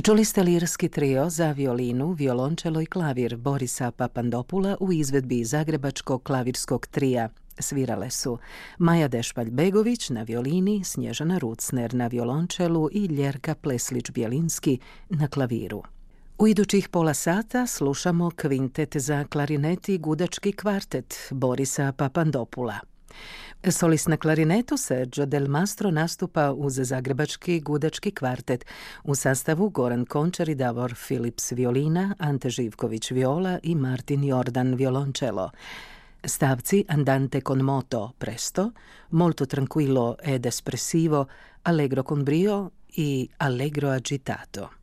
Čuli ste lirski trio za violinu, violončelo i klavir Borisa Papandopula u izvedbi Zagrebačkog klavirskog trija. Svirale su Maja Dešpalj-Begović na violini, Snježana Rucner na violončelu i Ljerka Pleslić-Bjelinski na klaviru. U idućih pola sata slušamo kvintet za klarinet i gudački kvartet Borisa Papandopula. Solist na klarinetu Sergio Del Mastro nastupa uz Zagrebački gudački kvartet u sastavu Goran Končar i Davor Philips violina, Ante Živković viola i Martin Jordan violončelo. Stavci Andante con moto presto, Molto tranquillo ed espressivo, Allegro con brio i Allegro agitato.